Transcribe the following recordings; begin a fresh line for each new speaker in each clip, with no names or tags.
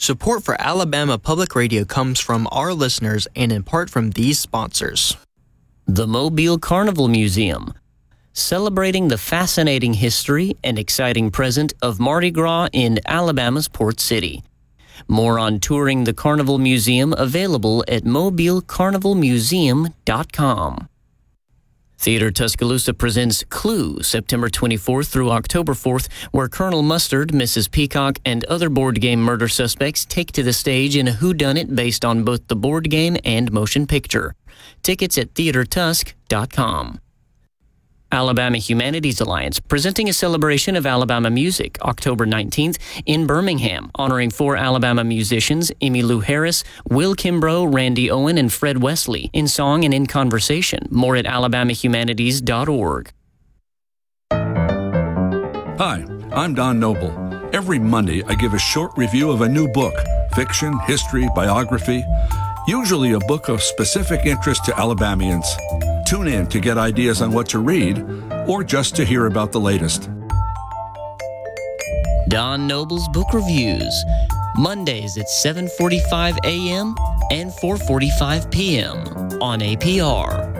Support for Alabama Public Radio comes from our listeners and in part from these sponsors.
The Mobile Carnival Museum, celebrating the fascinating history and exciting present of Mardi Gras in Alabama's Port City. More on touring the Carnival Museum available at mobilecarnivalmuseum.com. Theater Tuscaloosa presents Clue, September 24th through October 4th, where Colonel Mustard, Mrs. Peacock, and other board game murder suspects take to the stage in a whodunit based on both the board game and motion picture. Tickets at theatertusk.com. Alabama Humanities Alliance, presenting a celebration of Alabama music, October 19th in Birmingham, honoring 4 Alabama musicians, Emmylou Harris, Will Kimbrough, Randy Owen, and Fred Wesley, in song and in conversation. More at alabamahumanities.org.
Hi, I'm Don Noble. Every Monday, I give a short review of a new book, fiction, history, biography, usually a book of specific interest to Alabamians. Tune in to get ideas on what to read or just to hear about the latest.
Don Noble's Book Reviews, Mondays at 7:45 a.m. and 4:45 p.m. on APR.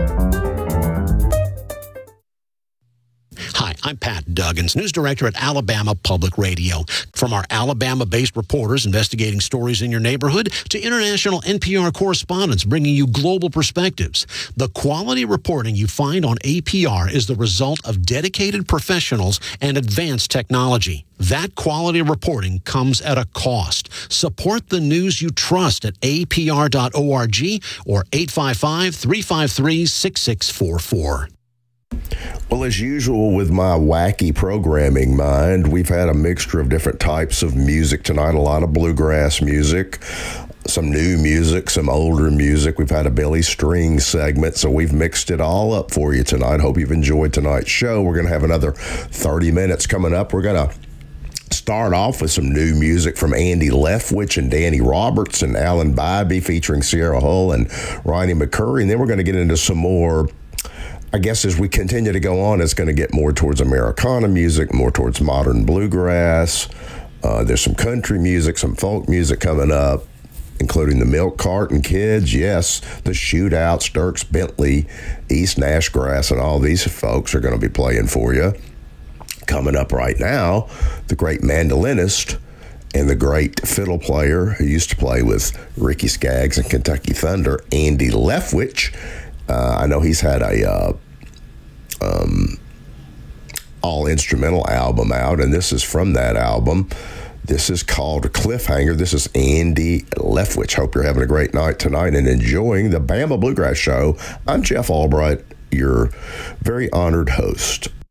Hi, I'm Pat Duggins, news director at Alabama Public Radio. From our Alabama-based reporters investigating stories in your neighborhood to international NPR correspondents bringing you global perspectives, the quality reporting you find on APR is the result of dedicated professionals and advanced technology. That quality reporting comes at a cost. Support the news you trust at apr.org or 855-353-6644.
Well, as usual with my wacky programming mind, we've had a mixture of different types of music tonight, a lot of bluegrass music, some new music, some older music. We've had a Billy Strings segment, so we've mixed it all up for you tonight. Hope you've enjoyed tonight's show. We're going to have another 30 minutes coming up. We're going to start off with some new music from Andy Leftwich and Danny Roberts and Alan Bybee featuring Sierra Hull and Ronnie McCurry, and then we're going to get into some more. I guess as we continue to go on, it's going to get more towards Americana music, more towards modern bluegrass. There's some country music, some folk music coming up, including the Milk Carton Kids, yes, the Shootouts, Dierks Bentley, East Nashgrass, and all these folks are going to be playing for you. Coming up right now, the great mandolinist and the great fiddle player who used to play with Ricky Skaggs and Kentucky Thunder, Andy Leftwich. I know he's had a all-instrumental album out, and this is from that album. This is called Cliffhanger. This is Andy Leftwich. Hope you're having a great night tonight and enjoying the Bama Bluegrass Show. I'm Jeff Albright, your very honored host.